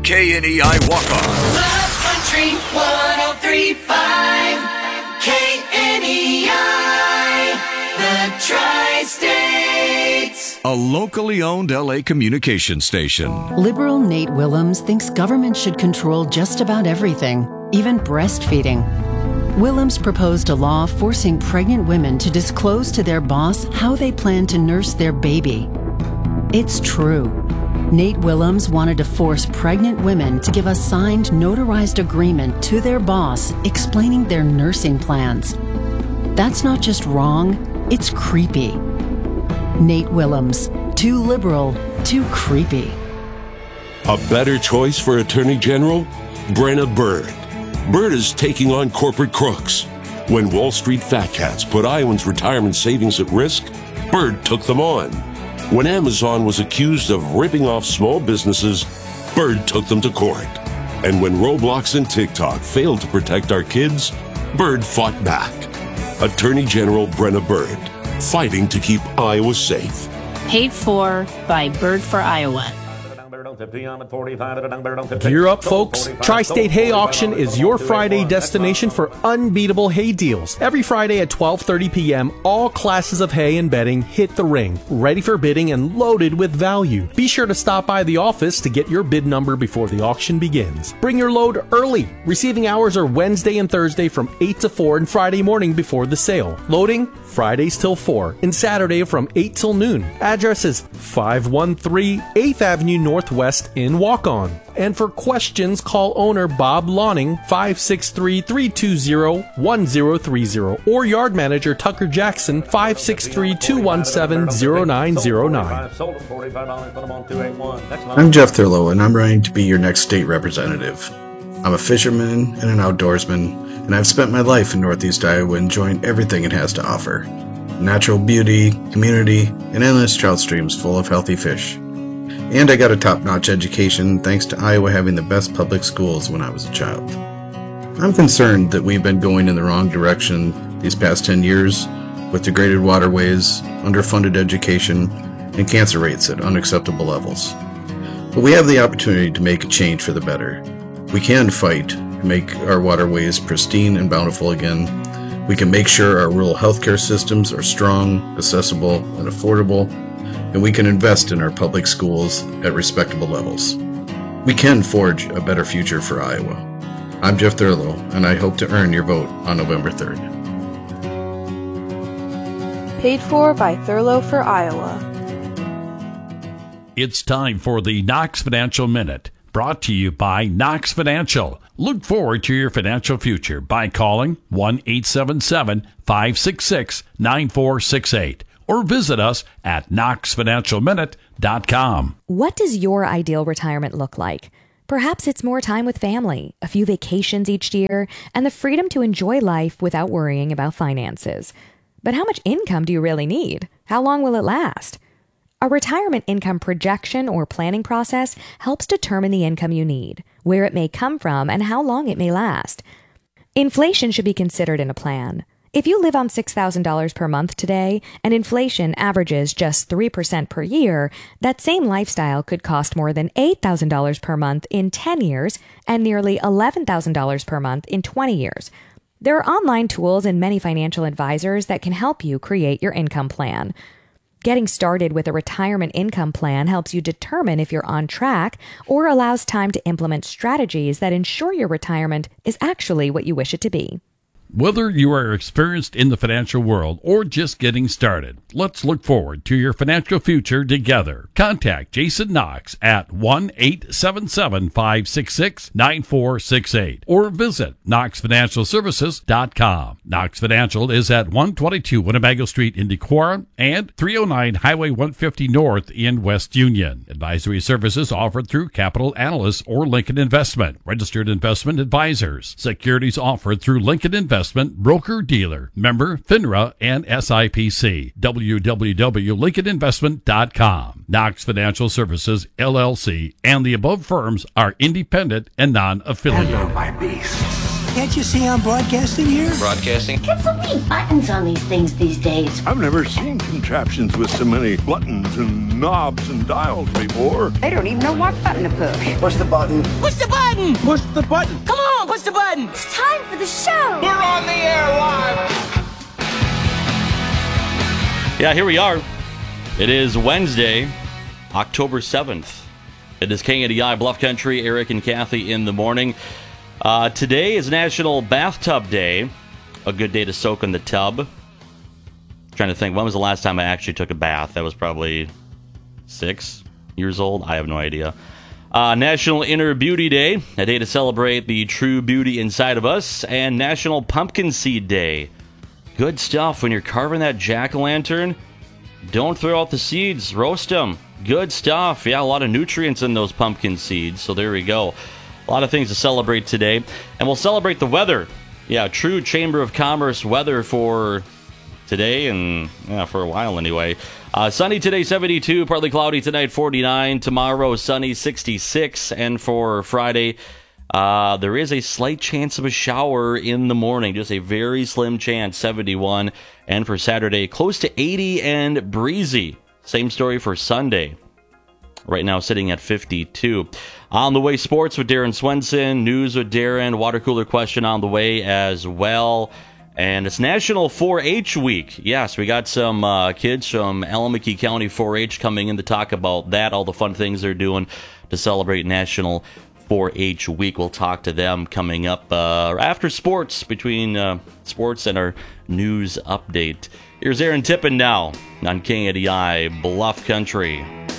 KNEI Walk-On. Love Country 103.5 KNEI, the Tri-States. A locally owned LA communication station. Liberal Nate Willems thinks government should control just about everything, even breastfeeding. Willems proposed a law forcing pregnant women to disclose to their boss how they plan to nurse their baby. It's true. Nate Willems wanted to force pregnant women to give a signed, notarized agreement to their boss explaining their nursing plans. That's not just wrong, it's creepy. Nate Willems, too liberal, too creepy. A better choice for Attorney General? Brenna Bird. Bird is taking on corporate crooks. When Wall Street fat cats put Iowans' retirement savings at risk, Bird took them on. When Amazon was accused of ripping off small businesses, Bird took them to court. And when Roblox and TikTok failed to protect our kids, Bird fought back. Attorney General Brenna Bird, fighting to keep Iowa safe. Paid for by Bird for Iowa. Gear up, folks. Tri-State Hay Auction is your Friday destination for unbeatable hay deals. Every Friday at 12:30 p.m., all classes of hay and bedding hit the ring, ready for bidding and loaded with value. Be sure to stop by the office to get your bid number before the auction begins. Bring your load early. Receiving hours are Wednesday and Thursday from 8 to 4 and Friday morning before the sale. Loading, Fridays till 4 and Saturday from 8 till noon. Address is 513 8th Avenue Northwest in Walk-On. And for questions, call owner Bob Lawning 563-320-1030 or yard manager Tucker Jackson 563-217-0909. I'm Jeff Thurlow, and I'm running to be your next state representative. I'm a fisherman and an outdoorsman, and I've spent my life in Northeast Iowa enjoying everything it has to offer. Natural beauty, community, and endless trout streams full of healthy fish. And I got a top-notch education thanks to Iowa having the best public schools when I was a child. I'm concerned that we've been going in the wrong direction these past 10 years with degraded waterways, underfunded education, and cancer rates at unacceptable levels. But we have the opportunity to make a change for the better. We can fight to make our waterways pristine and bountiful again. We can make sure our rural healthcare systems are strong, accessible, and affordable. And we can invest in our public schools at respectable levels. We can forge a better future for Iowa. I'm Jeff Thurlow, and I hope to earn your vote on November 3rd. Paid for by Thurlow for Iowa. It's time for the Knox Financial Minute, brought to you by Knox Financial. Look forward to your financial future by calling 1-877-566-9468. Or visit us at knoxfinancialminute.com. What does your ideal retirement look like? Perhaps it's more time with family, a few vacations each year, and the freedom to enjoy life without worrying about finances. But how much income do you really need? How long will it last? A retirement income projection or planning process helps determine the income you need, where it may come from, and how long it may last. Inflation should be considered in a plan. If you live on $6,000 per month today and inflation averages just 3% per year, that same lifestyle could cost more than $8,000 per month in 10 years and nearly $11,000 per month in 20 years. There are online tools and many financial advisors that can help you create your income plan. Getting started with a retirement income plan helps you determine if you're on track or allows time to implement strategies that ensure your retirement is actually what you wish it to be. Whether you are experienced in the financial world or just getting started, let's look forward to your financial future together. Contact Jason Knox at 1-877-566-9468 or visit knoxfinancialservices.com. Knox Financial is at 122 Winnebago Street in Dequara and 309 Highway 150 North in West Union. Advisory services offered through Capital Analysts or Lincoln Investment, registered investment advisors. Securities offered through Lincoln Investment broker-dealer, member FINRA and SIPC. www.lincolninvestment.com. Knox Financial Services, LLC, and the above firms are independent and non-affiliated. Hello, my beasts. Can't you see I'm broadcasting here? Broadcasting? Get so many buttons on these things these days. I've never seen contraptions with so many buttons and knobs and dials before. They don't even know what button to push. Push the button. Push the button! Push the button. Come on, push the button! It's time for the show. We're on the air live. Yeah, here we are. It is Wednesday, October 7th. It is KNDI Bluff Country, Eric and Kathy in the morning. Today is National Bathtub Day. A good day to soak in the tub. Trying to think, when was the last time I actually took a bath? That was probably 6 years old. I have no idea. National Inner Beauty Day, a day to celebrate the true beauty inside of us. And National Pumpkin Seed Day. Good stuff when you're carving that jack-o'-lantern. Don't throw out the seeds. Roast them. Good stuff. Yeah, a lot of nutrients in those pumpkin seeds. So there we go. A lot of things to celebrate today. And we'll celebrate the weather. Yeah, true Chamber of Commerce weather for today and for a while anyway. Sunny today, 72. Partly cloudy tonight, 49. Tomorrow, sunny, 66. And for Friday, there is a slight chance of a shower in the morning. Just a very slim chance, 71. And for Saturday, close to 80 and breezy. Same story for Sunday. Right now sitting at 52. On the way, sports with Darren Swenson. News with Darren. Water cooler question on the way as well. And it's National 4-H Week. Yes, we got some kids from Alameda County 4-H coming in to talk about that. All the fun things they're doing to celebrate National 4-H Week. We'll talk to them coming up after sports, between sports and our news update. Here's Aaron Tippin now on KNDI Bluff Country.